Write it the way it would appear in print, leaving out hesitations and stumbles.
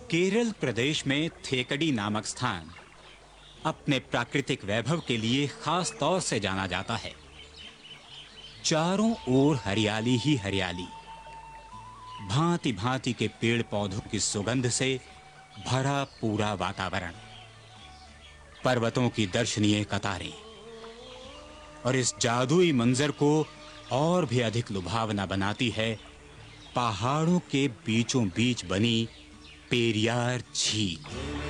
केरल प्रदेश में थेकडी नामक स्थान अपने प्राकृतिक वैभव के लिए खास तौर से जाना जाता है। चारों ओर हरियाली ही हरियाली, भांति-भांति के पेड़ पौधों की सुगंध से भरा पूरा वातावरण, पर्वतों की दर्शनीय कतारें और इस जादुई मंजर को और भी अधिक लुभावना बनाती है पहाड़ों के बीचों बीच बनी पेरियार झील।